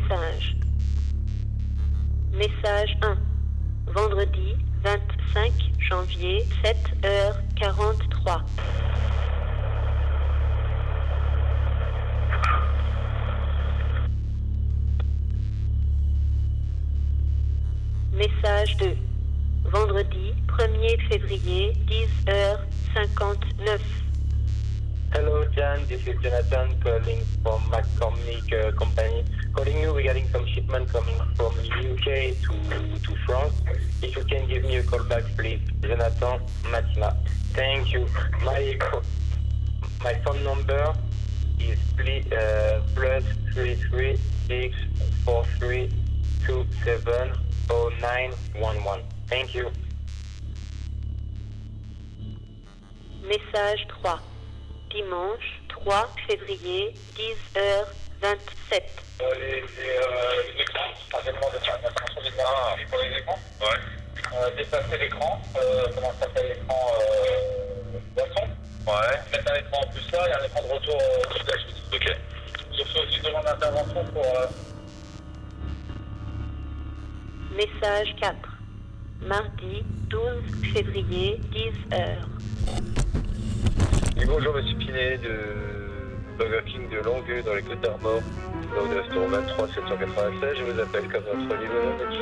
messages. Message 1. Vendredi 25 janvier, 7h43. Message 2. Vendredi 1er février, 10h59. Hello, Jan. This is Jonathan calling from McCormick Company. Calling you regarding some shipment coming from UK to France. If you can give me a call back, please. Jonathan Matima. Thank you. My phone number is plus 33643270911. Thank you. Message 3. Dimanche 3 février, 10h27. Les écrans, simplement de faire attention des terrains pour les écrans. Ouais. Déplacer l'écran, comment ça s'appelle l'écran boisson. Ouais. Mettre un écran en plus là, il y a un écran de retour au-dessus de la chute. Ok. Je fais aussi une demande d'intervention pour... Message 4. Mardi 12 février, 10h. Et bonjour, monsieur Pinet de Burger King de Longueux dans les Côtes d'Armor, dans le restaurant 23 796. Je vous appelle comme notre livreur.